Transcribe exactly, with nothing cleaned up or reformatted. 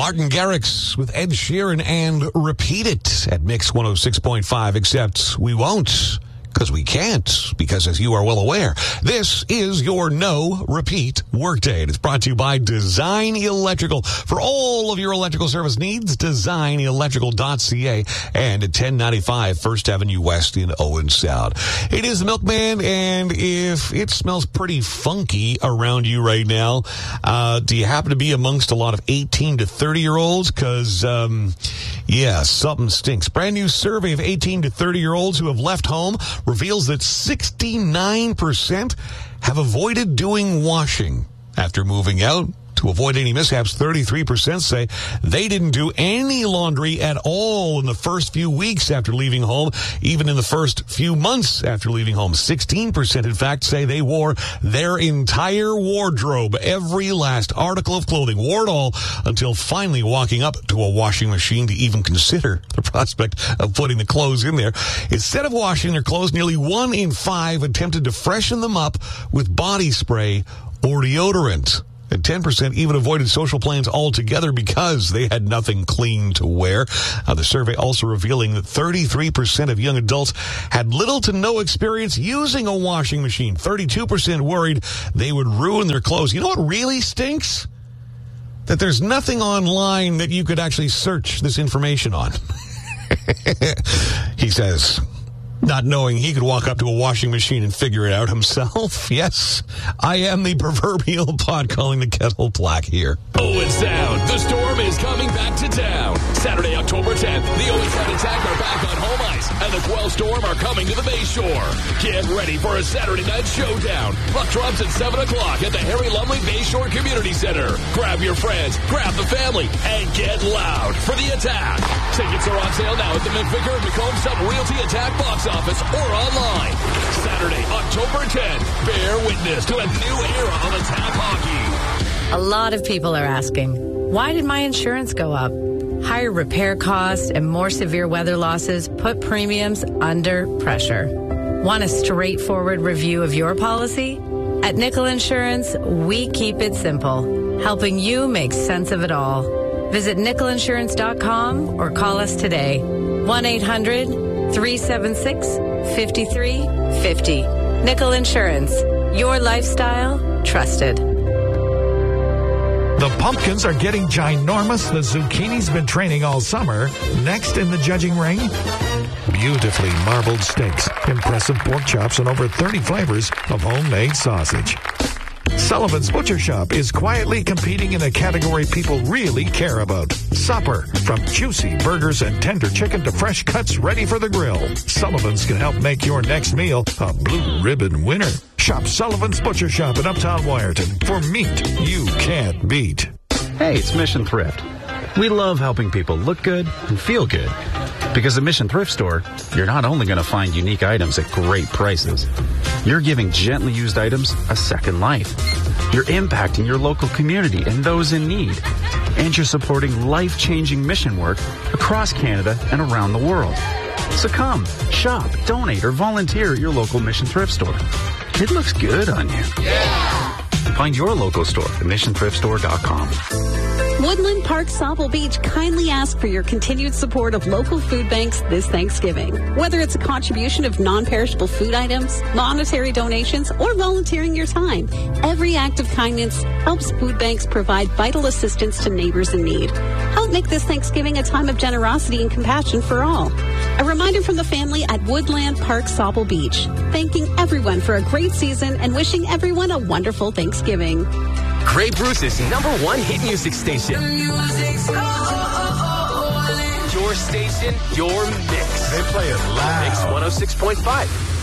Martin Garrix with Ed Sheeran and Repeat It at Mix one oh six point five, except we won't. Because we can't, because as you are well aware, this is your no repeat workday. And it's brought to you by Design Electrical. For all of your electrical service needs, design electrical dot c a and at ten ninety-five First Avenue West in Owen Sound. It is the Milkman, and if it smells pretty funky around you right now, uh, do you happen to be amongst a lot of eighteen to thirty year olds? Because, um, yeah, something stinks. Brand new survey of eighteen to thirty year olds who have left home reveals that sixty-nine percent have avoided doing washing after moving out. To avoid any mishaps, thirty-three percent say they didn't do any laundry at all in the first few weeks after leaving home, even in the first few months after leaving home. sixteen percent, in fact, say they wore their entire wardrobe, every last article of clothing, wore it all until finally walking up to a washing machine to even consider the prospect of putting the clothes in there. Instead of washing their clothes, nearly one in five attempted to freshen them up with body spray or deodorant. And ten percent even avoided social plans altogether because they had nothing clean to wear. Uh, the survey also revealing that thirty-three percent of young adults had little to no experience using a washing machine. thirty-two percent worried they would ruin their clothes. You know what really stinks? That there's nothing online that you could actually search this information on. He says, not knowing he could walk up to a washing machine and figure it out himself. Yes, I am the proverbial pot calling the kettle black here. Owen Sound, the Storm is coming back to town. Saturday, October tenth, the Owen Sound Attack are back on home ice, and the Quell Storm are coming to the Bay Shore. Get ready for a Saturday night showdown. Puck drops at seven o'clock at the Harry Lumley Bay Shore Community Center. Grab your friends, grab the family, and get loud for the Attack. Tickets are on sale now at the McVicker and McComb Sub Realty Attack box office or online. Saturday, October tenth, bear witness to a new era of Attack hockey. A lot of people are asking, why did my insurance go up? Higher repair costs and more severe weather losses put premiums under pressure. Want a straightforward review of your policy? At Nickel Insurance, we keep it simple, helping you make sense of it all. Visit nickel insurance dot com or call us today. one eight hundred three seven six five three five zero. Nickel Insurance. Your lifestyle trusted. The pumpkins are getting ginormous. The zucchini's been training all summer. Next in the judging ring, beautifully marbled steaks, impressive pork chops, and over thirty flavors of homemade sausage. Sullivan's Butcher Shop is quietly competing in a category people really care about. Supper. From juicy burgers and tender chicken to fresh cuts ready for the grill. Sullivan's can help make your next meal a blue ribbon winner. Shop Sullivan's Butcher Shop in Uptown Wyerton for meat you can't beat. Hey, it's Mission Thrift. We love helping people look good and feel good. Because at Mission Thrift Store, you're not only going to find unique items at great prices, you're giving gently used items a second life. You're impacting your local community and those in need. And you're supporting life-changing mission work across Canada and around the world. So come, shop, donate, or volunteer at your local Mission Thrift Store. It looks good on you. Yeah! Find your local store at mission thrift store dot com. Woodland Park Sauble Beach kindly ask for your continued support of local food banks this Thanksgiving. Whether it's a contribution of non-perishable food items, monetary donations, or volunteering your time, every act of kindness helps food banks provide vital assistance to neighbors in need. Help make this Thanksgiving a time of generosity and compassion for all. A reminder from the family at Woodland Park Sauble Beach, thanking everyone for a great season and wishing everyone a wonderful Thanksgiving. Grey Bruce's number one hit music station. Your station, your mix. They play it loud. Mix one oh six point five.